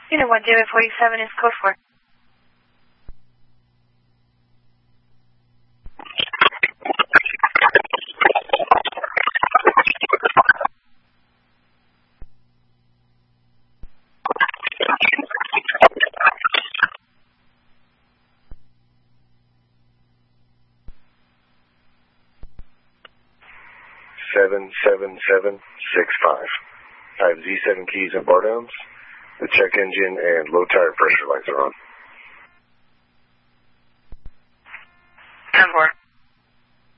Unit 1, 47 is code 4. Seven 7-7-6-5. I have Z7 keys and bar downs. The check engine and low tire pressure lights are on. 10-4.